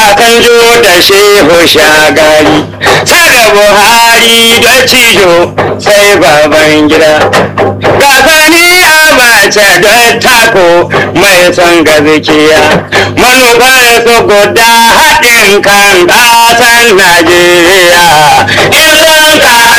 Obasanjo da Shehu Shagari, sada Buhari da Cijo sai Babangida. Gasani Abacha da Tako mai son gaskiya, manufar su guda haɗin kan ƙasar Najeriya. In sun ka